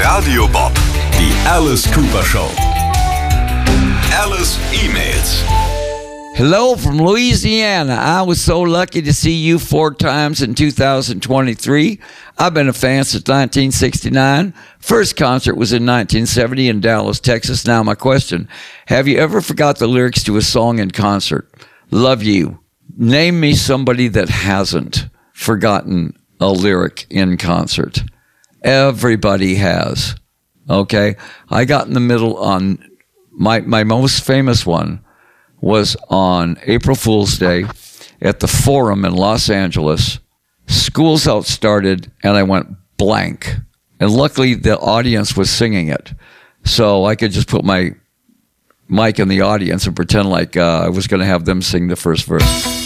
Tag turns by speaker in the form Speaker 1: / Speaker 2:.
Speaker 1: Radio Bob, die Alice Cooper Show. Alice emails.
Speaker 2: Hello from Louisiana. I was so lucky to see you 4 times in 2023. I've been a fan since 1969. First concert was in 1970 in Dallas, Texas. Now my question, have you ever forgot the lyrics to a song in concert? Love you. Name me somebody that hasn't forgotten a lyric in concert. Everybody has. Okay? I got in the middle on my most famous one was on April Fool's Day at the Forum in Los Angeles. School's Out started, and I went blank. And luckily, the audience was singing it. So I could just put my mic in the audience and pretend like I was going to have them sing the first verse.